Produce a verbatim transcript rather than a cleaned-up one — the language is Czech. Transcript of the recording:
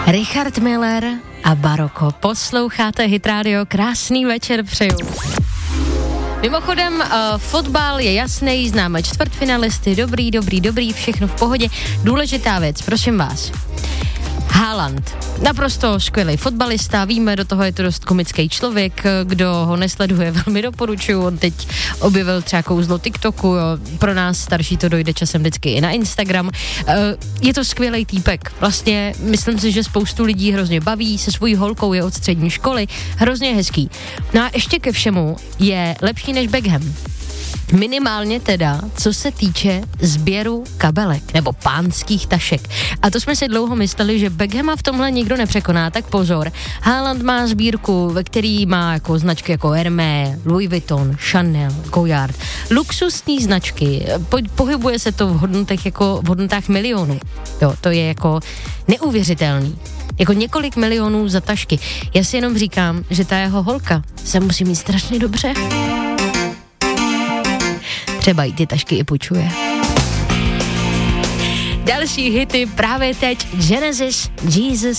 Richard Miller a Baroko. Posloucháte Hit Radio, krásný večer přeju. Mimochodem, uh, fotbal je jasný, známe čtvrtfinalisty, dobrý, dobrý, dobrý, všechno v pohodě. Důležitá věc, prosím vás. Haaland, naprosto skvělý fotbalista, víme, do toho je to dost komický člověk, kdo ho nesleduje, velmi doporučuju, on teď objevil třeba kouzlo TikToku, jo. Pro nás starší to dojde časem vždycky i na Instagram. Je to skvělý týpek, vlastně myslím si, že spoustu lidí hrozně baví, se svojí holkou je od střední školy, hrozně hezký. No a ještě ke všemu je lepší než Beckham. Minimálně teda, co se týče sběru kabelek nebo pánských tašek. A to jsme si dlouho mysleli, že Beckhama v tomhle nikdo nepřekoná, tak pozor. Haaland má sbírku, ve který má jako značky jako Hermès, Louis Vuitton, Chanel, Goyard. Luxusní značky, po, pohybuje se to v hodnotách jako v hodnotách milionů. Jo, to je jako neuvěřitelný. Jako několik milionů za tašky. Já si jenom říkám, že ta jeho holka se musí mít strašně dobře. Třeba jí ty tašky i půjčuje. Další hity právě teď. Genesis, Jesus